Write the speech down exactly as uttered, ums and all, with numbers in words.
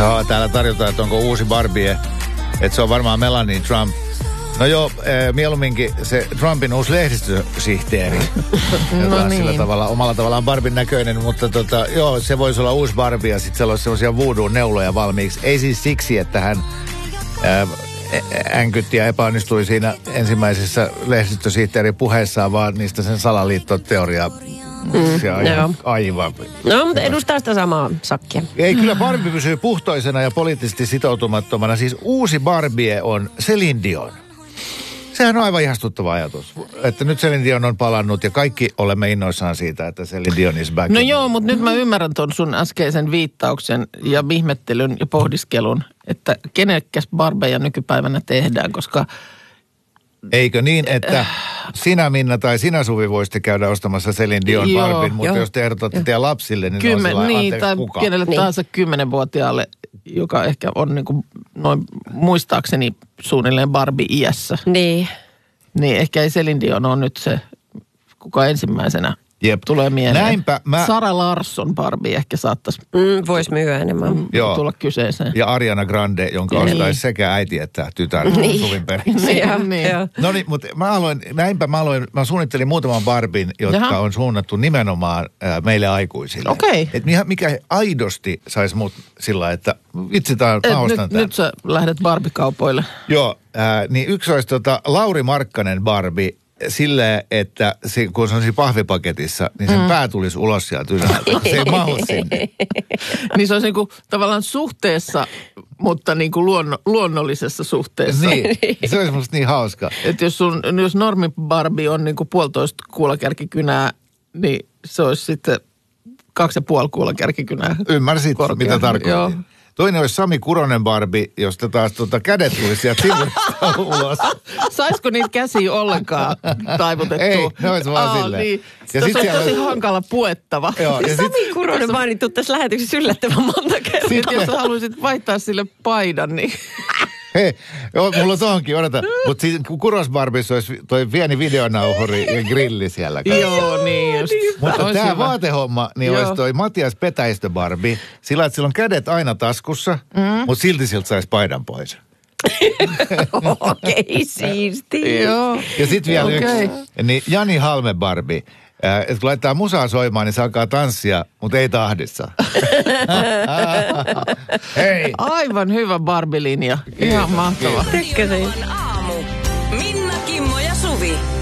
Joo, täällä tarjotaan, että onko uusi Barbie, että se on varmaan Melania Trump. No joo, mieluumminkin se Trumpin uusi lehdistösihteeri, joka on niin. sillä tavalla, omalla tavallaan Barbin näköinen, mutta tota, joo, se voisi olla uusi Barbie ja sitten siellä olisi sellaisia voodoo-neuloja valmiiksi. Ei siis siksi, että hän ää, änkytti ja epäonnistui siinä ensimmäisessä lehdistösihteerin puheessaan, vaan niistä sen salaliittoteoriaa. Mm, se on aivan, aivan. No, mutta edustaa sitä samaa sakkia. Ei, kyllä Barbie pysyy puhtoisena ja poliittisesti sitoutumattomana. Siis uusi Barbie on Celine Dion. Sehän on aivan ihastuttava ajatus, että nyt Celine Dion on palannut ja kaikki olemme innoissaan siitä, että Celine Dion is back. No joo, mutta nyt mä ymmärrän ton sun äskeisen viittauksen ja vihmettelyn ja pohdiskelun, että kenekäs Barbeja nykypäivänä tehdään, koska... Eikö niin, että sinä Minna tai sinä Suvi voisitte käydä ostamassa Celine Dion joo, Barbin, mutta joo. jos te ehdotatte teidän lapsille, niin Kymmen, on sellainen, niin, tai kuka? kenelle niin. tahansa kymmenenvuotiaalle, joka ehkä on niin kuin noin muistaakseni suunnilleen Barbie-iässä. Niin. Niin ehkä ei Celine Dion ole nyt se, kuka ensimmäisenä Jep. tulee mieleen. Näinpä mä... Sara Larsson Barbie ehkä saattaisi mm, Voisi myyä enemmän. Mm, tulla kyseeseen. Ja Ariana Grande, jonka niin. ostaisi sekä äiti että tytär niin. Suvin perässä. niin, niin. No niin, mutta mä aloin, näinpä mä aloin, mä suunnittelin muutaman Barbin, jotka Jaha. on suunnattu nimenomaan äh, meille aikuisille. Okei. Okay. Että mikä aidosti saisi mut sillä, että vitsi tää, mä ostan nyt, tämän. Nyt sä lähdet Barbie-kaupoille. Joo, äh, niin yksi olisi tota Lauri Markkanen Barbie. Silleen, että se, kun se on siinä pahvipaketissa, niin sen mm. pää tulisi ulos sieltä ylhäältä. Se ei mahu sinne. Niin se olisi niin kuin tavallaan suhteessa, mutta niin kuin luonno, luonnollisessa suhteessa. Niin, se olisi musta niin hauska. Että jos, sun, jos normi Barbie on niin kuin puolitoista kuulakärkikynää, niin se olisi sitten kaksi ja puoli kuulakärkikynää. Ymmärsit, korkea. Mitä tarkoitin. Joo. Toinen olisi Sami Kuronen Barbie, josta taas tuota kädet tulisi sieltä sivusta ulos. Saisiko niitä käsiä ollenkaan taivutettua? Ei, ne olisi vaan Aa, silleen. Niin. Ja se on tosi siellä... hankala puettava. Joo, ja Sami sit... Kuronen mainittu tässä lähetyksessä yllättävän monta kertaa. Sitten jos sä haluaisit vaihtaa sille paidan, niin... Hei, joo, mulla on tohonkin, odota. Mutta siis Kuros Barbissa olisi toi pieni videonauhuri ja grilli siellä kanssa. Joo, niin just. Mutta tämä vaatehomma, niin joo. olisi toi Matias Petäistö Barbie. Sillä, että sillä on kädet aina taskussa, mm. mutta silti siltä saisi paidan pois. Okei, okay, siisti. Joo. Ja sitten vielä okay. yksi, niin Jani Halme Barbie. Äh, että kun laittaa musaa soimaan, niin se alkaa tanssia, mutta ei tahdissa. Hei! Aivan hyvä Barbie-linja. Ihan mahtava. Tykkäsin. Minna, Kimmo ja Suvi.